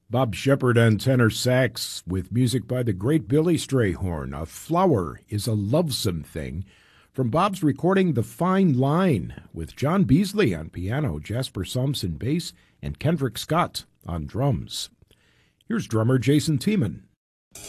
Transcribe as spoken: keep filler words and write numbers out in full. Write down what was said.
Bob Shepard on tenor sax with music by the great Billy Strayhorn. A Flower is a Lovesome Thing from Bob's recording The Fine Line with John Beasley on piano, Jasper Thompson bass, and Kendrick Scott on drums. Here's drummer Jason Tiemann.